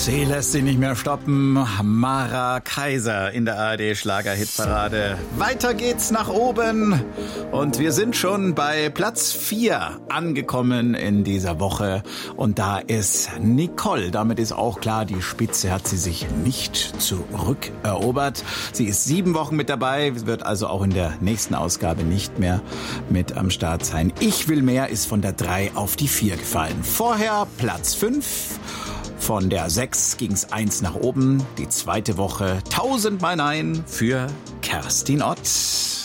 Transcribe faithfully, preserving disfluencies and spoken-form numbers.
Sie lässt sich nicht mehr stoppen. Mara Kaiser in der A R D-Schlager-Hitparade. Weiter geht's nach oben. Und wir sind schon bei Platz vier angekommen in dieser Woche. Und da ist Nicole. Damit ist auch klar, die Spitze hat sie sich nicht zurückerobert. Sie ist sieben Wochen mit dabei, wird also auch in der nächsten Ausgabe nicht mehr mit am Start sein. Ich will mehr ist von der drei auf die vier gefallen. Vorher Platz fünf. Von der sechs ging's eins nach oben. Die zweite Woche tausendmal Nein für Kerstin Ott.